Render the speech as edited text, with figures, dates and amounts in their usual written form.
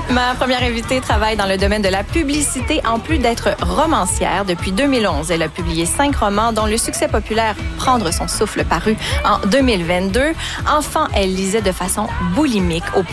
Ma première invitée travaille dans le domaine de la publicité en plus d'être romancière. Depuis 2011, elle a publié 5 romans dont le succès populaire Prendre son souffle paru en 2022. Enfant, elle lisait de façon boulimique au